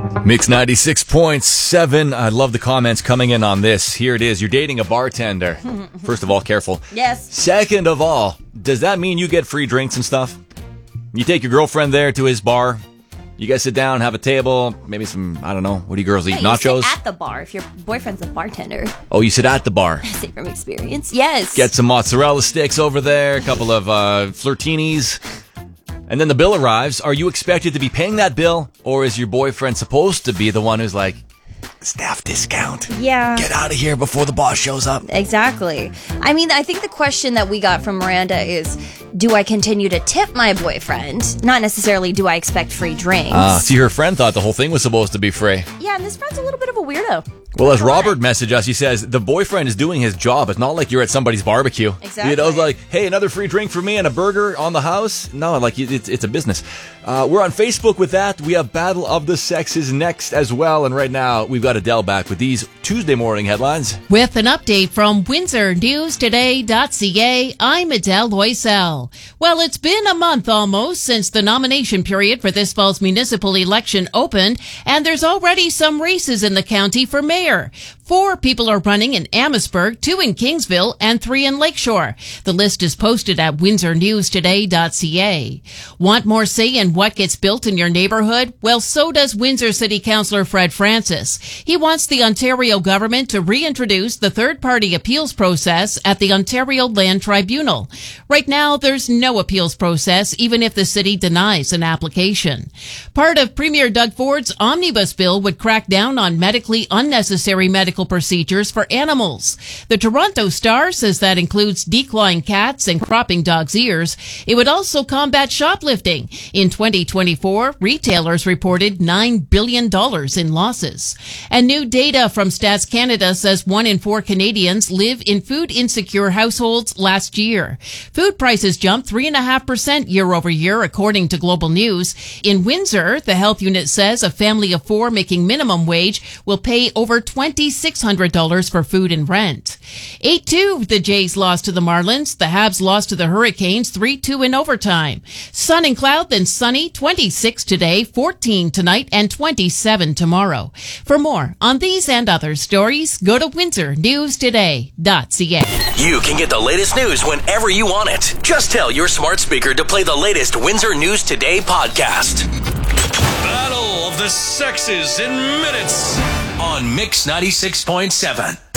Mix 96.7. I love the comments coming in on this. Here it is. You're dating a bartender. First of all, careful. Yes. Second of all, does that mean you get free drinks and stuff? You take your girlfriend there to his bar. You guys sit down, have a table, maybe some, I don't know, what do you girls eat? Nachos? You sit at the bar if your boyfriend's a bartender. Oh, you sit at the bar. I say from experience, yes. Get some mozzarella sticks over there, a couple of flirtinis. And then the bill arrives. Are you expected to be paying that bill? Or is your boyfriend supposed to be the one who's like, staff discount? Yeah. Get out of here before the boss shows up. Exactly. I mean, I think the question that we got from Miranda is, do I continue to tip my boyfriend? Not necessarily do I expect free drinks. See, her friend thought the whole thing was supposed to be free. Yeah, and this friend's a little bit of a weirdo. Well, as Robert messaged us, he says, the boyfriend is doing his job. It's not like you're at somebody's barbecue. Exactly. You know, it's like, hey, another free drink for me and a burger on the house. No, like, it's a business. We're on Facebook with that. We have Battle of the Sexes next as well. And right now, we've got Adele back with these Tuesday morning headlines. With an update from WindsorNewsToday.ca, I'm Adele Loisel. Well, it's been a month almost since the nomination period for this fall's municipal election opened, and there's already some races in the county for mayor. 4 people are running in Amherstburg, 2 in Kingsville, and 3 in Lakeshore. The list is posted at WindsorNewsToday.ca. Want more say in what gets built in your neighborhood? Well, so does Windsor City Councillor Fred Francis. He wants the Ontario government to reintroduce the third-party appeals process at the Ontario Land Tribunal. Right now, there's no appeals process, even if the city denies an application. Part of Premier Doug Ford's omnibus bill would crack down on medically unnecessary medical procedures for animals. The Toronto Star says that includes declawing cats and cropping dogs' ears. It would also combat shoplifting. In 2024, retailers reported $9 billion in losses. And new data from Stats Canada says 1 in 4 Canadians live in food-insecure households last year. Food prices jumped 3.5% year over year, according to Global News. In Windsor, the health unit says a family of 4 making minimum wage will pay over $2,600 for food and rent. 8-2, the Jays lost to the Marlins. The Habs lost to the Hurricanes 3-2 in overtime. Sun and cloud, then sunny, 26 today, 14 tonight, and 27 tomorrow. For more on these and other stories, go to WindsorNewsToday.ca. You can get the latest news whenever you want it. Just tell your smart speaker to play the latest Windsor News Today podcast. Battle of the Sexes in minutes on Mix 96.7.